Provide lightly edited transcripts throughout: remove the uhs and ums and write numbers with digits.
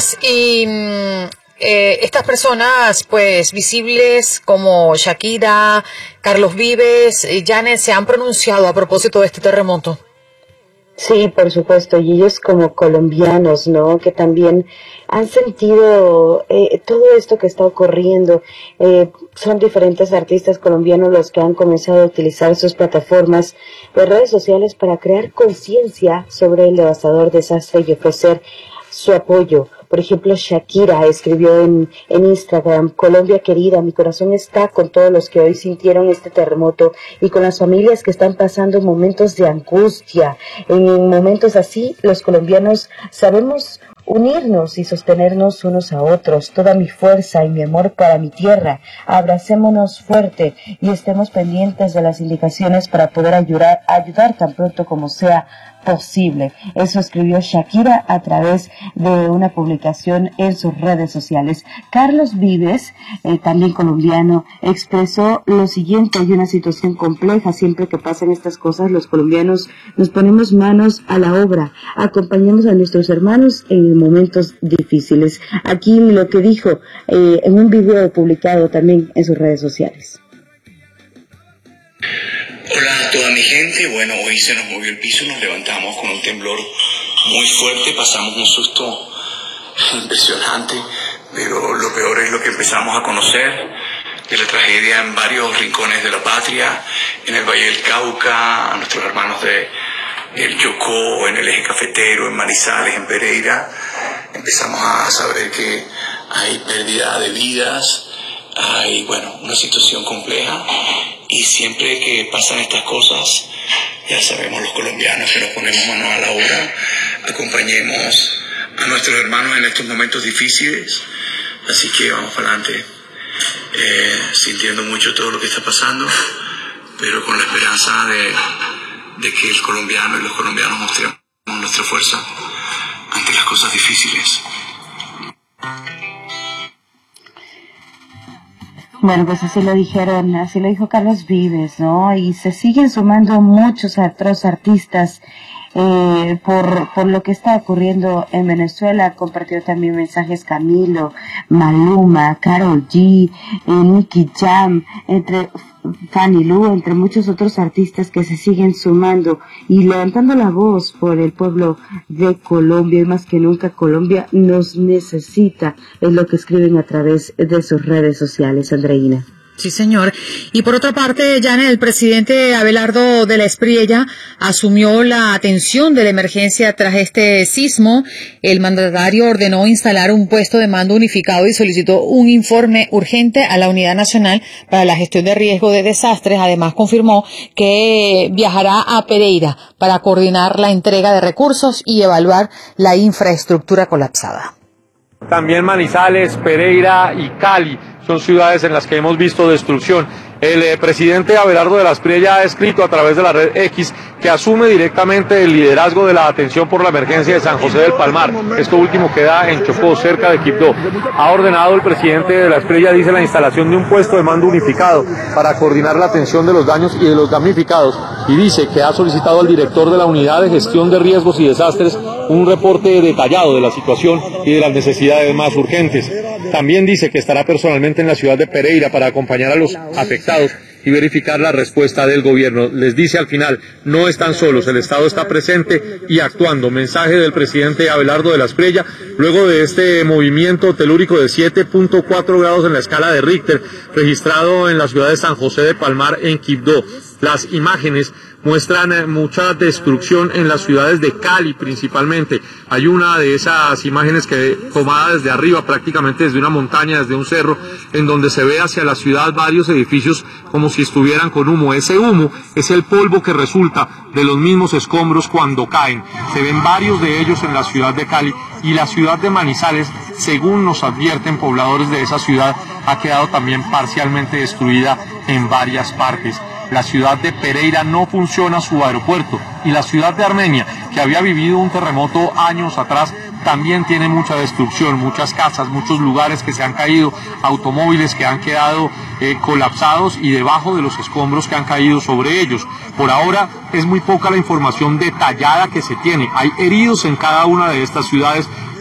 días. Y estas personas, pues, visibles como Shakira, Carlos Vives, Janet, se han pronunciado a propósito de este terremoto. Sí, por supuesto, y ellos como colombianos, ¿no?, que también han sentido todo esto que está ocurriendo. Son diferentes artistas colombianos los que han comenzado a utilizar sus plataformas de redes sociales para crear conciencia sobre el devastador desastre y ofrecer su apoyo. Por ejemplo, Shakira escribió en Instagram: Colombia querida, mi corazón está con todos los que hoy sintieron este terremoto y con las familias que están pasando momentos de angustia. En momentos así, los colombianos sabemos unirnos y sostenernos unos a otros. Toda mi fuerza y mi amor para mi tierra. Abracémonos fuerte y estemos pendientes de las indicaciones para poder ayudar tan pronto como sea posible. Eso escribió Shakira a través de una publicación en sus redes sociales. Carlos Vives, también colombiano, expresó lo siguiente: hay una situación compleja. Siempre que pasan estas cosas, los colombianos nos ponemos manos a la obra, acompañamos a nuestros hermanos en momentos difíciles. Aquí lo que dijo en un video publicado también en sus redes sociales. Hola a toda mi gente. Bueno, hoy se nos movió el piso, nos levantamos con un temblor muy fuerte, pasamos un susto impresionante, pero lo peor es lo que empezamos a conocer de la tragedia en varios rincones de la patria, en el Valle del Cauca, a nuestros hermanos del Chocó, en el eje cafetero, en Manizales, en Pereira. Empezamos a saber que hay pérdida de vidas, hay, una situación compleja. Y siempre que pasan estas cosas, ya sabemos los colombianos que nos ponemos manos a la obra, acompañemos a nuestros hermanos en estos momentos difíciles, así que vamos para adelante, sintiendo mucho todo lo que está pasando, pero con la esperanza de que el colombiano y los colombianos mostremos nuestra fuerza ante las cosas difíciles. Bueno, pues así lo dijo Carlos Vives, ¿no? Y se siguen sumando muchos otros artistas por lo que está ocurriendo en Venezuela. Compartió también mensajes Camilo, Maluma, Karol G, Nicky Jam, entre Fanny Lu, entre muchos otros artistas que se siguen sumando y levantando la voz por el pueblo de Colombia. Y más que nunca, Colombia nos necesita, es lo que escriben a través de sus redes sociales. Andreina. Sí, señor. Y por otra parte, Janet, el presidente Abelardo de la Espriella asumió la atención de la emergencia tras este sismo. El mandatario ordenó instalar un puesto de mando unificado y solicitó un informe urgente a la Unidad Nacional para la Gestión de Riesgo de Desastres. Además, confirmó que viajará a Pereira para coordinar la entrega de recursos y evaluar la infraestructura colapsada. También Manizales, Pereira y Cali son ciudades en las que hemos visto destrucción. El presidente Abelardo de la Espriella ha escrito a través de la red X que asume directamente el liderazgo de la atención por la emergencia de San José del Palmar. Esto último queda en Chocó, cerca de Quibdó. Ha ordenado el presidente de la Espriella, dice, la instalación de un puesto de mando unificado para coordinar la atención de los daños y de los damnificados. Y dice que ha solicitado al director de la Unidad de Gestión de Riesgos y Desastres un reporte detallado de la situación y de las necesidades más urgentes. También dice que estará personalmente en la ciudad de Pereira para acompañar a los afectados y verificar la respuesta del gobierno. Les dice al final, no están solos, el Estado está presente y actuando. Mensaje del presidente Abelardo de la Espriella, luego de este movimiento telúrico de 7.4 grados en la escala de Richter, registrado en la ciudad de San José de Palmar, en Quibdó. Las imágenes muestran mucha destrucción en las ciudades de Cali principalmente. Hay una de esas imágenes que tomada desde arriba, prácticamente desde una montaña, desde un cerro, en donde se ve hacia la ciudad varios edificios como si estuvieran con humo. Ese humo es el polvo que resulta de los mismos escombros cuando caen. Se ven varios de ellos en la ciudad de Cali, y la ciudad de Manizales, según nos advierten pobladores de esa ciudad, ha quedado también parcialmente destruida en varias partes. La ciudad de Pereira no funciona su aeropuerto, y la ciudad de Armenia, que había vivido un terremoto años atrás, también tiene mucha destrucción, muchas casas, muchos lugares que se han caído, automóviles que han quedado colapsados y debajo de los escombros que han caído sobre ellos. Por ahora es muy poca la información detallada que se tiene. Hay heridos en cada una de estas ciudades,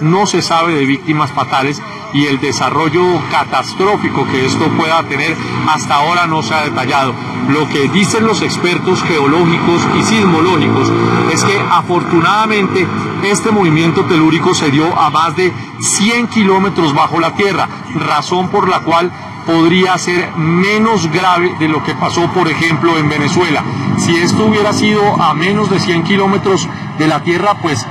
no se sabe de víctimas fatales y el desarrollo catastrófico que esto pueda tener hasta ahora no se ha detallado. Lo que dicen los expertos geológicos y sismológicos es que afortunadamente este movimiento telúrico se dio a más de 100 kilómetros bajo la tierra, razón por la cual podría ser menos grave de lo que pasó, por ejemplo, en Venezuela. Si esto hubiera sido a menos de 100 kilómetros de la tierra, pues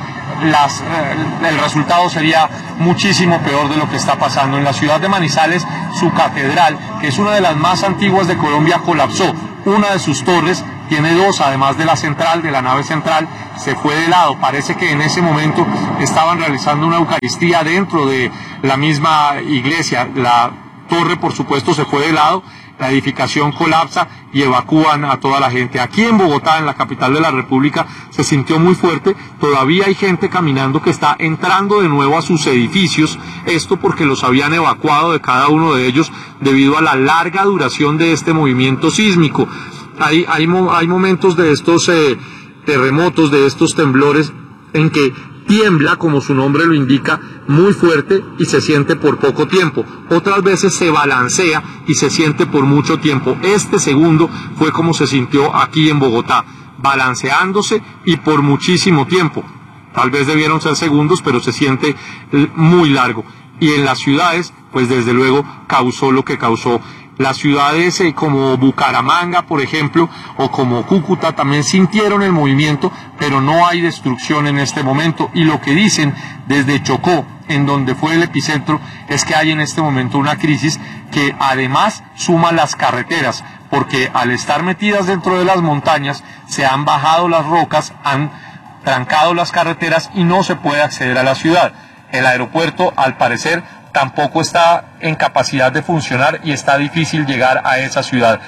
el resultado sería muchísimo peor de lo que está pasando. En la ciudad de Manizales, su catedral, que es una de las más antiguas de Colombia, colapsó. Una de sus torres, tiene dos, además de la central, de la nave central, se fue de lado. Parece que en ese momento estaban realizando una Eucaristía dentro de la misma iglesia. La torre, por supuesto, se fue de lado, la edificación colapsa y evacúan a toda la gente. Aquí en Bogotá, en la capital de la República, se sintió muy fuerte. Todavía hay gente caminando que está entrando de nuevo a sus edificios, esto porque los habían evacuado de cada uno de ellos debido a la larga duración de este movimiento sísmico. Hay momentos de estos terremotos, de estos temblores, en que tiembla, como su nombre lo indica, muy fuerte y se siente por poco tiempo. Otras veces se balancea y se siente por mucho tiempo. Este segundo fue como se sintió aquí en Bogotá, balanceándose y por muchísimo tiempo. Tal vez debieron ser segundos, pero se siente muy largo. Y en las ciudades, pues desde luego causó lo que causó. Las ciudades como Bucaramanga, por ejemplo, o como Cúcuta también sintieron el movimiento, pero no hay destrucción en este momento. Y lo que dicen desde Chocó, en donde fue el epicentro, es que hay en este momento una crisis que además suma las carreteras, porque al estar metidas dentro de las montañas, se han bajado las rocas, han trancado las carreteras y no se puede acceder a la ciudad. El aeropuerto, al parecer, tampoco está en capacidad de funcionar y está difícil llegar a esa ciudad.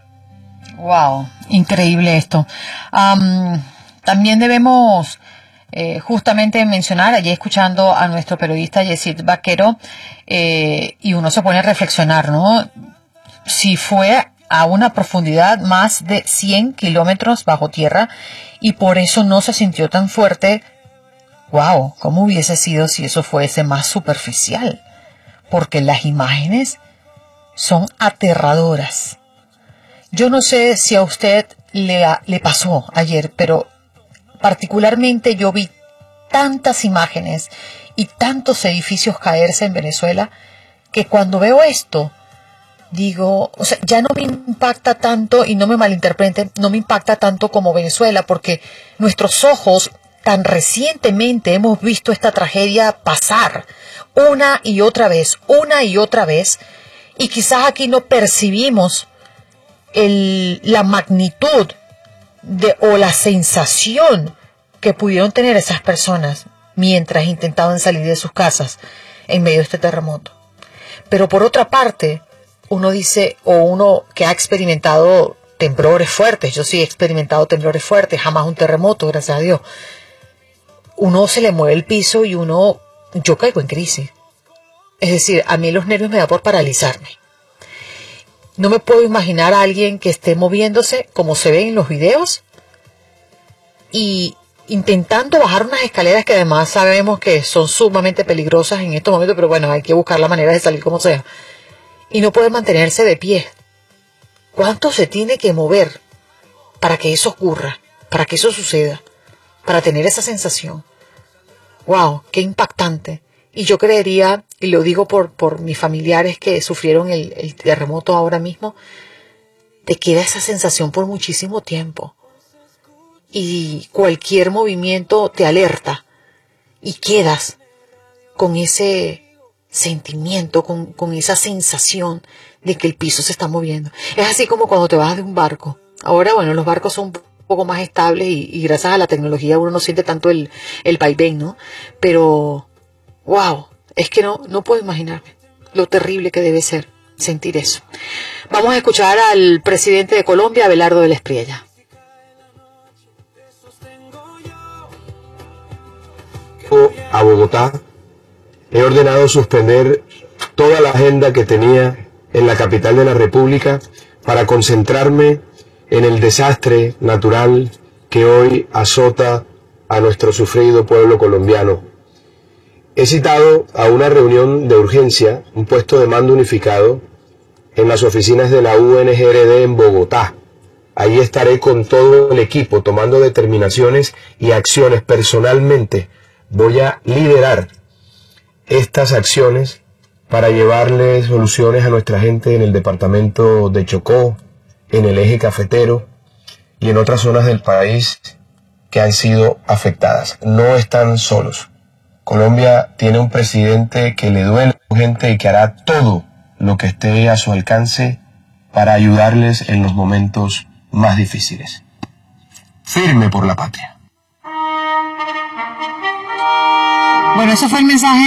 Wow, increíble esto. También debemos justamente mencionar, allí escuchando a nuestro periodista Yesid Vaquero, y uno se pone a reflexionar, ¿no? Si fue a una profundidad más de 100 kilómetros bajo tierra y por eso no se sintió tan fuerte. Wow, ¿cómo hubiese sido si eso fuese más superficial? Porque las imágenes son aterradoras. Yo no sé si a usted le pasó ayer, pero particularmente yo vi tantas imágenes y tantos edificios caerse en Venezuela que cuando veo esto, digo, o sea, ya no me impacta tanto, y no me malinterpreten, no me impacta tanto como Venezuela, porque nuestros ojos tan recientemente hemos visto esta tragedia pasar una y otra vez, y quizás aquí no percibimos la magnitud o la sensación que pudieron tener esas personas mientras intentaban salir de sus casas en medio de este terremoto. Pero por otra parte, uno dice, o uno que ha experimentado temblores fuertes, yo sí he experimentado temblores fuertes, jamás un terremoto, gracias a Dios, uno se le mueve el piso y yo caigo en crisis. Es decir, a mí los nervios me da por paralizarme. No me puedo imaginar a alguien que esté moviéndose, como se ve en los videos, y intentando bajar unas escaleras que además sabemos que son sumamente peligrosas en estos momentos, pero bueno, hay que buscar la manera de salir como sea. Y no puede mantenerse de pie. ¿Cuánto se tiene que mover para que eso ocurra, para que eso suceda, para tener esa sensación? ¡Wow! ¡Qué impactante! Y yo creería, y lo digo por mis familiares que sufrieron el terremoto ahora mismo, te queda esa sensación por muchísimo tiempo. Y cualquier movimiento te alerta y quedas con ese sentimiento, con esa sensación de que el piso se está moviendo. Es así como cuando te vas de un barco. Ahora, bueno, los barcos son un poco más estables y gracias a la tecnología uno no siente tanto el vaivén, ¿no? Pero, wow, es que no puedo imaginarme lo terrible que debe ser sentir eso. Vamos a escuchar al presidente de Colombia, Abelardo de la Espriella. A Bogotá, he ordenado suspender toda la agenda que tenía en la capital de la República para concentrarme en el desastre natural que hoy azota a nuestro sufrido pueblo colombiano. He citado a una reunión de urgencia, un puesto de mando unificado en las oficinas de la UNGRD en Bogotá. Ahí estaré con todo el equipo tomando determinaciones y acciones. Personalmente voy a liderar estas acciones para llevarle soluciones a nuestra gente en el departamento de Chocó, en el eje cafetero y en otras zonas del país que han sido afectadas. No están solos. Colombia tiene un presidente que le duele a la gente y que hará todo lo que esté a su alcance para ayudarles en los momentos más difíciles. Firme por la patria. Bueno, ese fue el mensaje